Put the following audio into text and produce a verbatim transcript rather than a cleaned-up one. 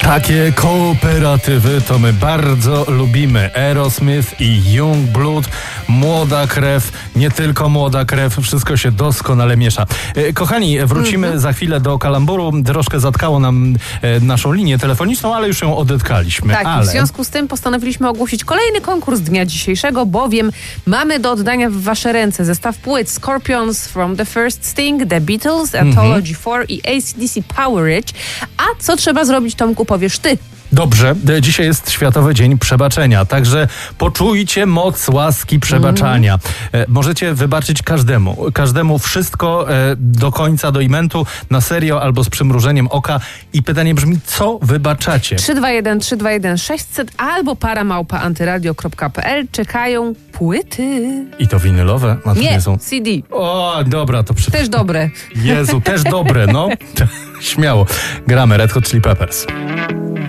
Takie kooperatywy to my bardzo lubimy. Aerosmith i Youngblood, młoda krew, nie tylko młoda krew, wszystko się doskonale miesza. Kochani, wrócimy mm-hmm. za chwilę do kalamburu. Troszkę zatkało nam e, naszą linię telefoniczną, ale już ją odetkaliśmy. Tak, ale... w związku z tym postanowiliśmy ogłosić kolejny konkurs dnia dzisiejszego, bowiem mamy do oddania w wasze ręce zestaw płyt Scorpions, From the First Sting, The Beatles, Anthology mm-hmm. cztery i A C D C Powerage. A co trzeba zrobić, Tomku, powiesz ty. Dobrze, dzisiaj jest Światowy Dzień Przebaczenia, także poczujcie moc łaski przebaczania. Mm. Możecie wybaczyć każdemu, każdemu wszystko e, do końca, do imentu, na serio albo z przymrużeniem oka. I pytanie brzmi, co wybaczacie? trzy dwa jeden trzy dwa jeden sześćset albo paramałpa antyradio kropka p l czekają płyty. I to winylowe? A to nie, nie są... C D. O, dobra, to przy... Też dobre. Jezu, też dobre, no. Śmiało. Gramy Red Hot Chili Peppers.